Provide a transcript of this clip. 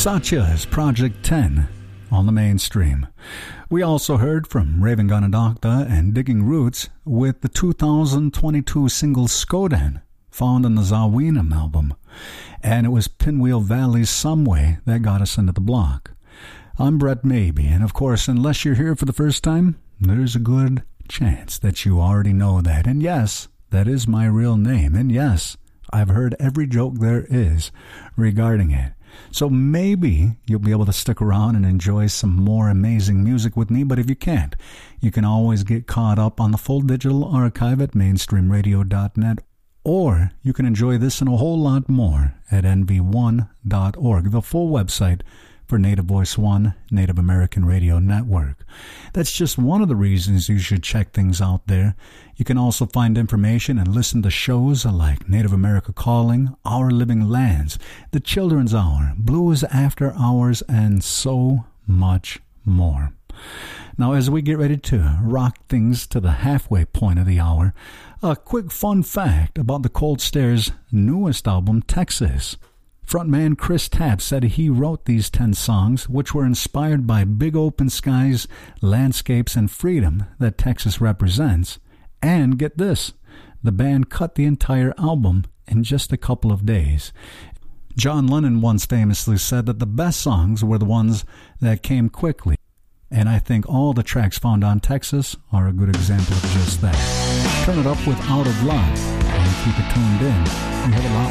Satya's Project 10 on the mainstream. We also heard from Raven Ganadakta and Digging Roots with the 2022 single Skodan, found on the Zawinam album. And it was Pinwheel Valley's Some Way that got us into the block. I'm Brett Maybe, and of course, unless you're here for the first time, there's a good chance that you already know that. And yes, that is my real name. And yes, I've heard every joke there is regarding it. So maybe you'll be able to stick around and enjoy some more amazing music with me. But if you can't, you can always get caught up on the full digital archive at mainstreamradio.net. Or you can enjoy this and a whole lot more at nv1.org, the full website for Native Voice One, Native American Radio Network. That's just one of the reasons you should check things out there. You can also find information and listen to shows like Native America Calling, Our Living Lands, The Children's Hour, Blues After Hours, and so much more. Now, as we get ready to rock things to the halfway point of the hour, a quick fun fact about the Cold Stares' newest album, Texas. Frontman Chris Tapp said he wrote these 10 songs, which were inspired by big open skies, landscapes, and freedom that Texas represents. And get this, the band cut the entire album in just a couple of days. John Lennon once famously said that the best songs were the ones that came quickly. And I think all the tracks found on Texas are a good example of just that. Turn it up with Out of Love and keep it tuned in. We have a lot